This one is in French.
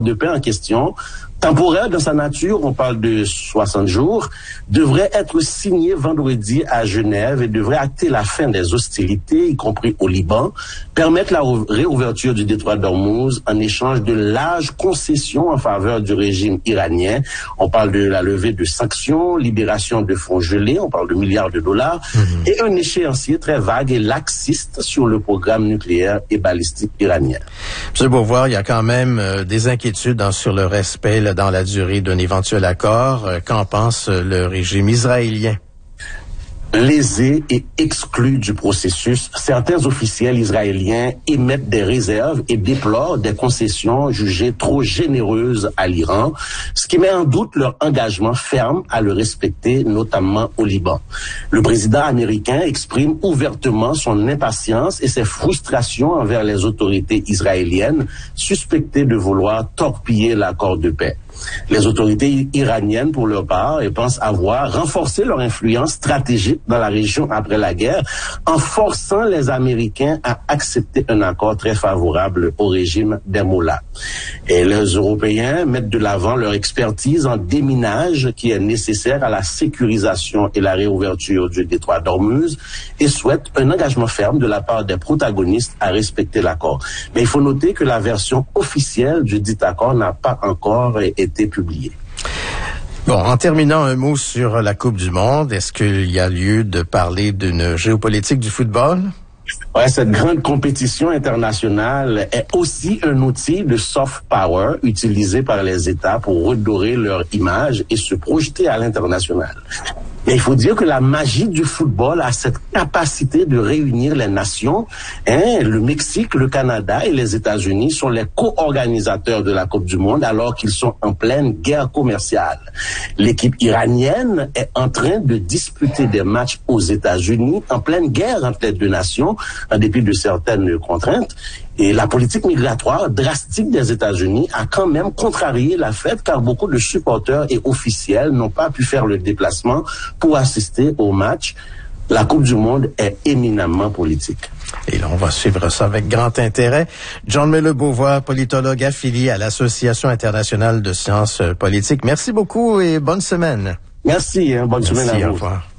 de paix en question, temporaire dans sa nature, on parle de 60 jours, devrait être signé vendredi à Genève et devrait acter la fin des hostilités, y compris au Liban, permettre la réouverture du détroit d'Ormuz en échange de larges concessions en faveur du régime iranien. On parle de la levée de sanctions, libération de fonds gelés, on parle de milliards de dollars, et un échéancier très vague et laxiste sur le programme nucléaire et balistique iranien. M. Beauvoir, il y a quand même des inquiétudes sur le respect dans la durée d'un éventuel accord. Qu'en pense le régime israélien? Lésés et exclus du processus, certains officiels israéliens émettent des réserves et déplorent des concessions jugées trop généreuses à l'Iran, ce qui met en doute leur engagement ferme à le respecter, notamment au Liban. Le président américain exprime ouvertement son impatience et ses frustrations envers les autorités israéliennes, suspectées de vouloir torpiller l'accord de paix. Les autorités iraniennes, pour leur part, pensent avoir renforcé leur influence stratégique dans la région après la guerre en forçant les Américains à accepter un accord très favorable au régime des mollahs. Et les Européens mettent de l'avant leur expertise en déminage qui est nécessaire à la sécurisation et la réouverture du détroit d'Ormuz et souhaitent un engagement ferme de la part des protagonistes à respecter l'accord. Mais il faut noter que la version officielle du dit accord n'a pas encore été publiée. Bon, en terminant, un mot sur la Coupe du Monde. Est-ce qu'il y a lieu de parler d'une géopolitique du football? Ouais, cette grande compétition internationale est aussi un outil de soft power utilisé par les États pour redorer leur image et se projeter à l'international. Mais il faut dire que la magie du football a cette capacité de réunir les nations. Le Mexique, le Canada et les États-Unis sont les co-organisateurs de la Coupe du Monde alors qu'ils sont en pleine guerre commerciale. L'équipe iranienne est en train de disputer des matchs aux États-Unis en pleine guerre entre les deux nations, en dépit de certaines contraintes. Et la politique migratoire drastique des États-Unis a quand même contrarié la fête car beaucoup de supporters et officiels n'ont pas pu faire le déplacement pour assister au match. La Coupe du Monde est éminemment politique. Et là, on va suivre ça avec grand intérêt. John Mele Beauvoir, politologue affilié à l'Association internationale de sciences politiques. Merci beaucoup et bonne semaine. Merci, bonne semaine à vous. Au revoir.